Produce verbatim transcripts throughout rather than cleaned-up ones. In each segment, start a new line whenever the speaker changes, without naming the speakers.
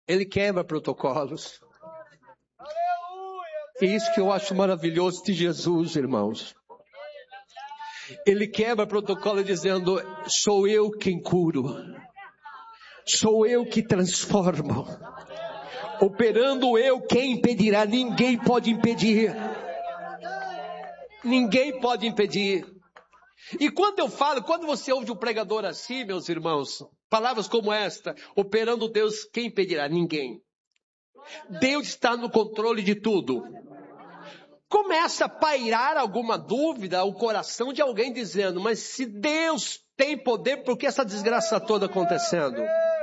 Ele quebra protocolos. E isso que eu acho maravilhoso de Jesus, irmãos. Ele quebra protocolo dizendo, sou eu quem curo. Sou eu que transformo. Operando eu, quem impedirá? Ninguém pode impedir. Ninguém pode impedir. E quando eu falo, quando você ouve um pregador assim, meus irmãos, palavras como esta, operando Deus, quem impedirá? Ninguém. Deus está no controle de tudo. Começa a pairar alguma dúvida ao coração de alguém dizendo, mas se Deus tem poder, por que essa desgraça toda acontecendo?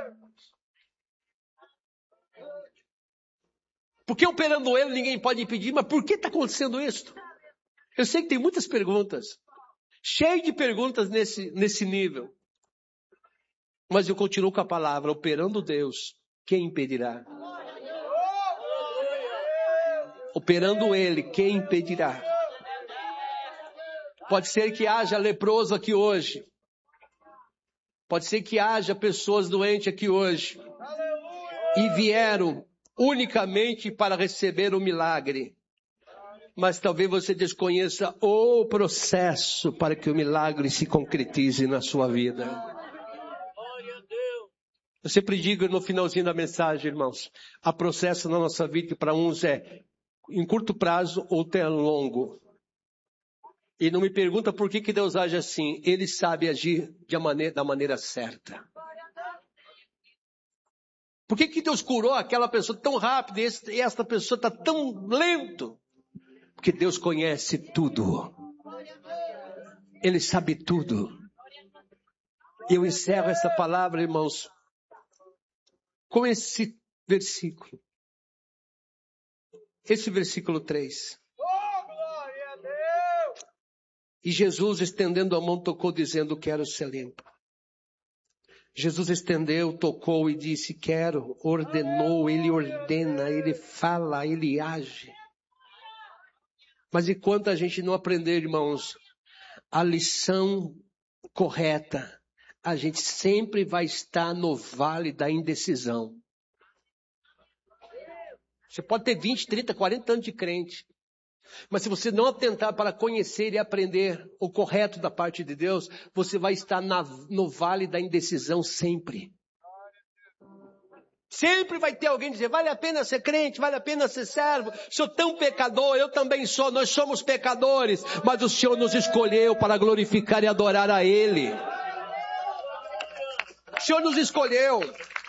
Porque operando ele ninguém pode impedir, mas por que está acontecendo isso? Eu sei que tem muitas perguntas, cheio de perguntas nesse, nesse nível. Mas eu continuo com a palavra, operando Deus, quem impedirá? Operando ele, quem impedirá? Pode ser que haja leproso aqui hoje. Pode ser que haja pessoas doentes aqui hoje. E vieram unicamente para receber o milagre. Mas talvez você desconheça o processo para que o milagre se concretize na sua vida. Eu sempre digo no finalzinho da mensagem, irmãos, há processo na nossa vida que para uns é em curto prazo ou até longo. E não me pergunta por que, que Deus age assim. Ele sabe agir de maneira, da maneira certa. Por que, que Deus curou aquela pessoa tão rápido e esta pessoa está tão lento? Porque Deus conhece tudo. Ele sabe tudo. E eu encerro essa palavra, irmãos, com esse versículo. Esse versículo três. E Jesus, estendendo a mão, tocou, dizendo, quero ser limpo. Jesus estendeu, tocou e disse, quero, ordenou, ele ordena, ele fala, ele age. Mas enquanto a gente não aprender, irmãos, a lição correta, a gente sempre vai estar no vale da indecisão. Você pode ter vinte, trinta, quarenta anos de crente. Mas se você não atentar para conhecer e aprender o correto da parte de Deus, você vai estar na, no vale da indecisão sempre. Sempre vai ter alguém dizer, vale a pena ser crente, vale a pena ser servo, sou tão pecador, eu também sou, nós somos pecadores, mas o Senhor nos escolheu para glorificar e adorar a Ele. O Senhor nos escolheu.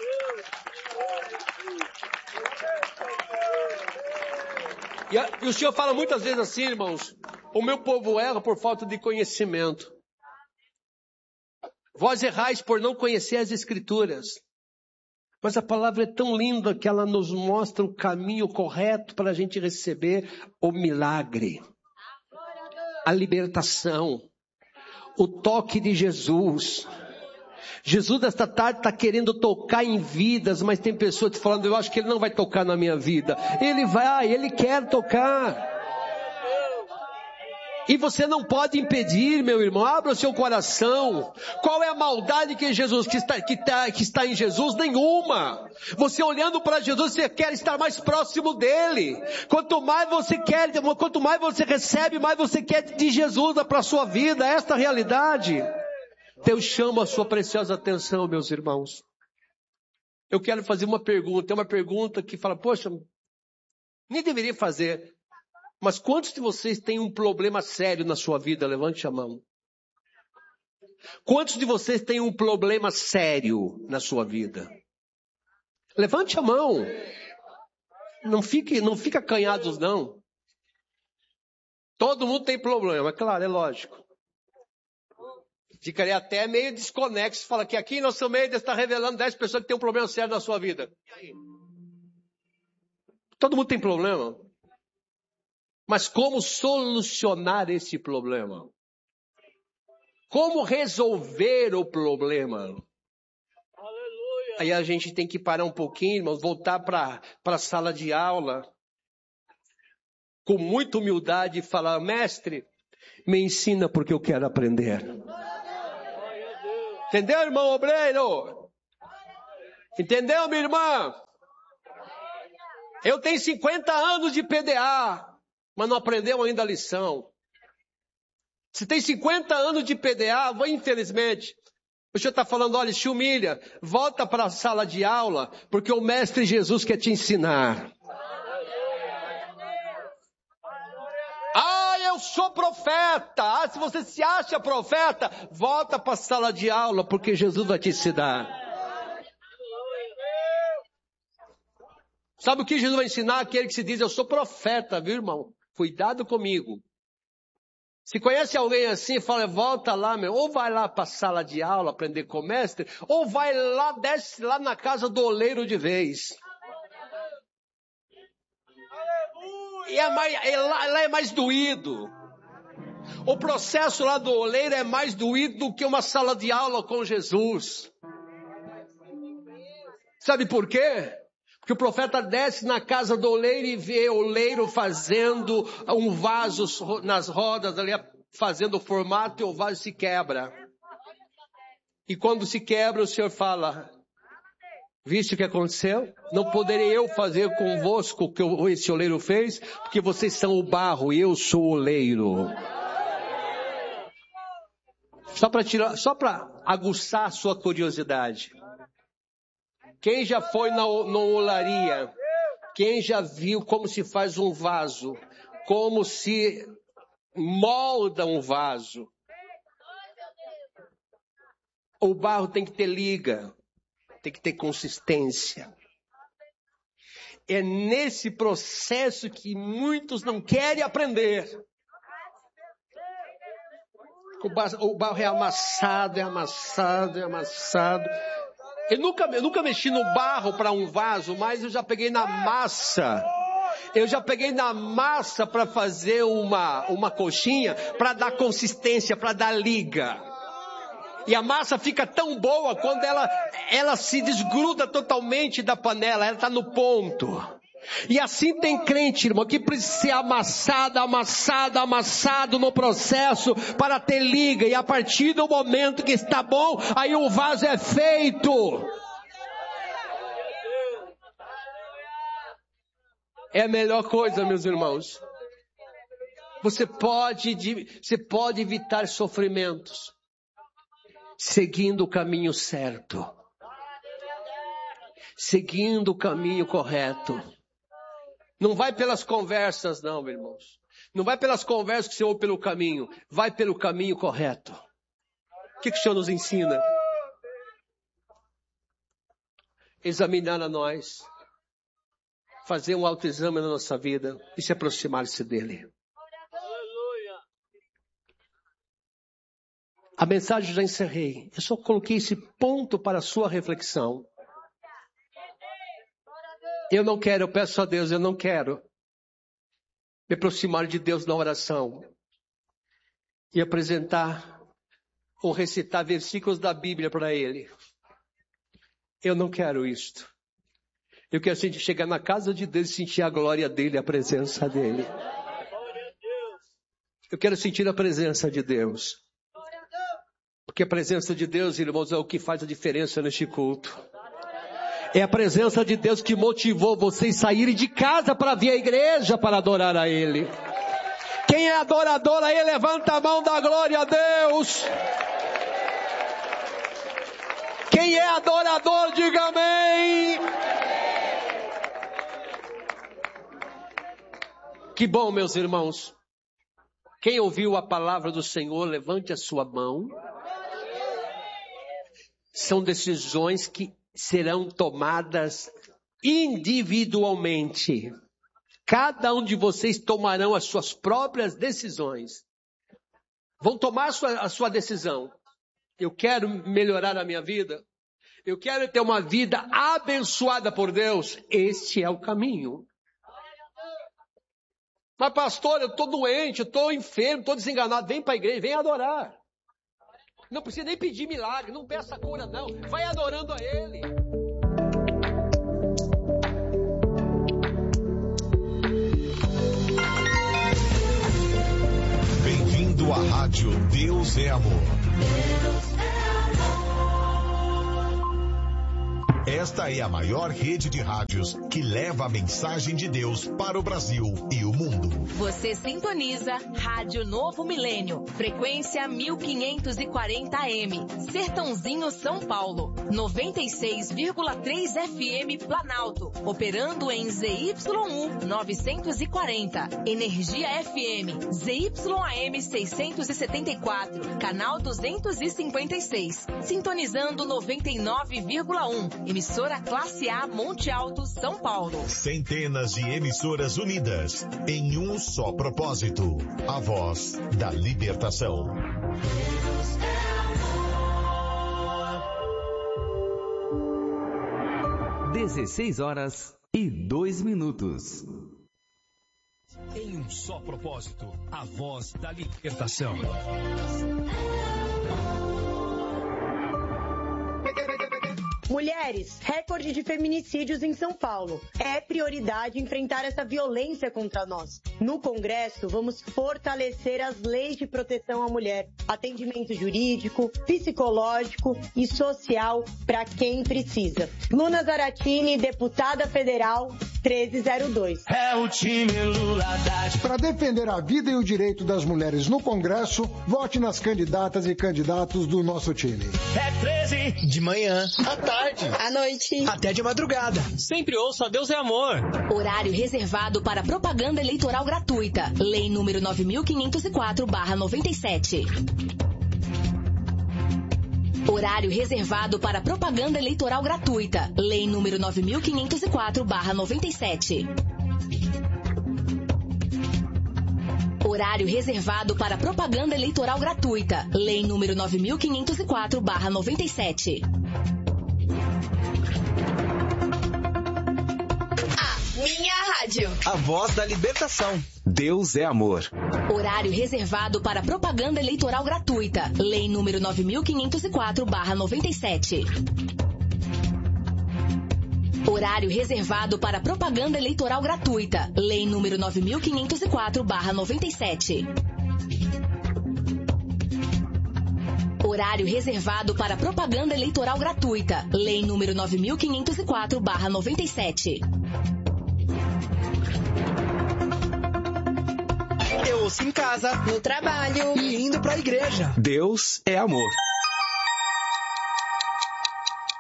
E, a, e o Senhor fala muitas vezes assim, irmãos, o meu povo erra por falta de conhecimento. Vós errais por não conhecer as Escrituras. Mas a palavra é tão linda que ela nos mostra o caminho correto para a gente receber o milagre, a libertação, o toque de Jesus. Jesus esta tarde está querendo tocar em vidas, mas tem pessoas te falando, eu acho que ele não vai tocar na minha vida. Ele vai, ele quer tocar. E você não pode impedir, meu irmão, abra o seu coração. Qual é a maldade que Jesus, que está, que está, que está em Jesus? Nenhuma. Você olhando para Jesus, você quer estar mais próximo dele. Quanto mais você quer, quanto mais você recebe, mais você quer de Jesus para a sua vida. Esta é a realidade. Deus chama a sua preciosa atenção, meus irmãos. Eu quero fazer uma pergunta. É uma pergunta que fala, poxa, nem deveria fazer. Mas quantos de vocês têm um problema sério na sua vida? Levante a mão. Quantos de vocês têm um problema sério na sua vida? Levante a mão. Não fique, não fica acanhados, não. Todo mundo tem problema, claro, é lógico. Ficaria até meio desconexo. Fala que aqui em nosso meio está revelando dez pessoas que têm um problema sério na sua vida. E aí? Todo mundo tem problema. Mas como solucionar esse problema? Como resolver o problema? Aleluia. Aí a gente tem que parar um pouquinho, irmãos, voltar para a sala de aula, com muita humildade e falar, mestre, me ensina porque eu quero aprender. Entendeu, irmão obreiro? Entendeu, minha irmã? Eu tenho cinquenta anos de P D A, mas não aprendeu ainda a lição. Se tem cinquenta anos de P D A, infelizmente, o senhor está falando, olha, se humilha, volta para a sala de aula, porque o Mestre Jesus quer te ensinar. Ah, eu sou profeta. Ah, se você se acha profeta, volta para a sala de aula, porque Jesus vai te ensinar. Sabe o que Jesus vai ensinar? Aquele que se diz, eu sou profeta, viu, irmão? Cuidado comigo. Se conhece alguém assim, fala, volta lá, meu, ou vai lá para a sala de aula aprender com o mestre, ou vai lá, desce lá na casa do oleiro de vez. E é mais, é lá, lá é mais doído. O processo lá do oleiro é mais doído do que uma sala de aula com Jesus. Sabe por quê? Porque o profeta desce na casa do oleiro e vê o oleiro fazendo um vaso nas rodas, ali, fazendo o formato, e o vaso se quebra. E quando se quebra, o Senhor fala, viste o que aconteceu? Não poderei eu fazer convosco o que esse oleiro fez, porque vocês são o barro e eu sou o oleiro. Só para tirar, só para aguçar a sua curiosidade. Quem já foi na, na olaria? Quem já viu como se faz um vaso? Como se molda um vaso? O barro tem que ter liga, tem que ter consistência. É nesse processo que muitos não querem aprender. O barro, o barro é amassado, é amassado, é amassado. Eu nunca, eu nunca mexi no barro para um vaso, mas eu já peguei na massa. Eu já peguei na massa para fazer uma, uma coxinha, para dar consistência, para dar liga. E a massa fica tão boa quando ela, ela se desgruda totalmente da panela, ela está no ponto. E assim tem crente, irmão, que precisa ser amassado, amassado, amassado no processo para ter liga. E a partir do momento que está bom, aí o vaso é feito. É a melhor coisa, meus irmãos. Você pode, você pode evitar sofrimentos seguindo o caminho certo. Seguindo o caminho correto. Não vai pelas conversas, não, meus irmãos. Não vai pelas conversas que você ouve pelo caminho. Vai pelo caminho correto. O que, que o Senhor nos ensina? Examinar a nós. Fazer um autoexame na nossa vida. E se aproximar-se dele. A mensagem já encerrei. Eu só coloquei esse ponto para a sua reflexão. Eu não quero, eu peço a Deus, eu não quero me aproximar de Deus na oração e apresentar ou recitar versículos da Bíblia para Ele. Eu não quero isto. Eu quero sentir, chegar na casa de Deus e sentir a glória dEle, a presença dEle. Eu quero sentir a presença de Deus. Porque a presença de Deus, irmãos, é o que faz a diferença neste culto. É a presença de Deus que motivou vocês a saírem de casa para vir à igreja para adorar a Ele. Quem é adorador aí, levanta a mão da glória a Deus. Quem é adorador, diga amém. Que bom, meus irmãos. Quem ouviu a palavra do Senhor, levante a sua mão. São decisões que serão tomadas individualmente. Cada um de vocês tomarão as suas próprias decisões. Vão tomar a sua, a sua decisão. Eu quero melhorar a minha vida. Eu quero ter uma vida abençoada por Deus. Este é o caminho. Mas pastor, eu estou doente, eu estou enfermo, estou desenganado. Vem para a igreja, vem adorar. Não precisa nem pedir milagre, não peça cura não. Vai adorando a Ele.
Bem-vindo à rádio Deus é Amor. Esta é a maior rede de rádios que leva a mensagem de Deus para o Brasil e o mundo.
Você sintoniza Rádio Novo Milênio, frequência mil quinhentos e quarenta A M, Sertãozinho, São Paulo, noventa e seis vírgula três F M Planalto, operando em Z Y um novecentos e quarenta, Energia F M, Z Y A M seiscentos e setenta e quatro, canal duzentos e cinquenta e seis, sintonizando noventa e nove vírgula um, emissora Classe A Monte Alto, São Paulo.
Centenas de emissoras unidas em um só propósito, a voz da libertação.
dezesseis horas e dois minutos.
Em um só propósito, a voz da libertação.
Mulheres, recorde de feminicídios em São Paulo. É prioridade enfrentar essa violência contra nós. No Congresso, vamos fortalecer as leis de proteção à mulher, atendimento jurídico, psicológico e social para quem precisa. Luna Zaratini, deputada federal, treze zero dois.
É o time Lula Haddad.
Para defender a vida e o direito das mulheres no Congresso, vote nas candidatas e candidatos do nosso time.
É treze de manhã, à tarde,
à noite,
até de madrugada. Sempre ouço Deus é Amor.
Horário reservado para propaganda eleitoral gratuita. Lei número nove mil quinhentos e quatro barra noventa e sete. Horário reservado para propaganda eleitoral gratuita. Lei número nove mil quinhentos e quatro barra noventa e sete. Horário reservado para propaganda eleitoral gratuita. Lei número nove mil quinhentos e quatro barra noventa e sete. A minha rádio.
A voz da libertação. Deus é amor.
Horário reservado para propaganda eleitoral gratuita. Lei número nove mil quinhentos e quatro barra noventa e sete. Horário reservado para propaganda eleitoral gratuita. Lei número nove mil quinhentos e quatro barra noventa e sete. Horário reservado para propaganda eleitoral gratuita. Lei número nove mil quinhentos e quatro barra noventa e sete.
Eu ouço em casa,
no trabalho
e indo pra igreja.
Deus é amor.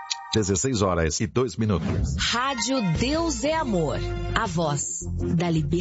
dezesseis horas e dois minutos.
Rádio Deus é Amor. A voz da libertação.